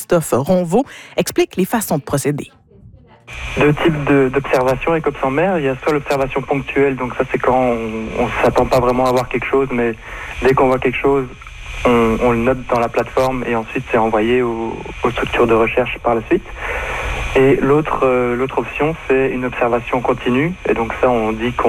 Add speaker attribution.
Speaker 1: Christophe Ronvaux explique les façons de procéder.
Speaker 2: Deux types d'observation écope-sans-mer. Il y a soit l'observation ponctuelle, donc ça c'est quand on ne s'attend pas vraiment à voir quelque chose, mais dès qu'on voit quelque chose, on le note dans la plateforme et ensuite c'est envoyé aux structures de recherche par la suite. Et l'autre option, c'est une observation continue, et donc ça on dit qu'on